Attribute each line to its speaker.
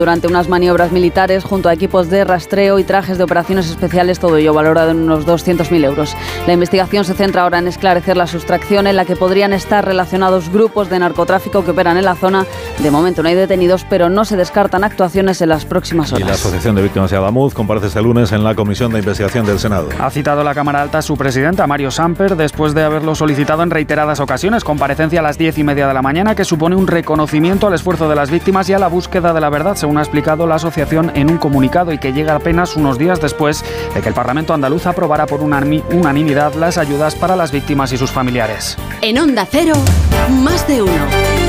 Speaker 1: durante unas maniobras militares junto a equipos de rastreo y trajes de operaciones especiales, todo ello valorado en unos 200.000 euros. La investigación se centra ahora en esclarecer la sustracción en la que podrían estar relacionados grupos de narcotráfico que operan en la zona. De momento no hay detenidos, pero no se descartan actuaciones en las próximas horas.
Speaker 2: Y la Asociación de Víctimas de Adamuz comparece este lunes en la Comisión de Investigación del Senado.
Speaker 3: Ha citado la Cámara Alta a su presidenta, Mario Samper, después de haberlo solicitado en reiteradas ocasiones. Comparecencia a las 10:30 de la mañana, que supone un reconocimiento al esfuerzo de las víctimas y a la búsqueda de la verdad, según ha explicado la asociación en un comunicado, y que llega apenas unos días después de que el Parlamento andaluz aprobara por unanimidad las ayudas para las víctimas y sus familiares.
Speaker 4: En Onda Cero, más de uno.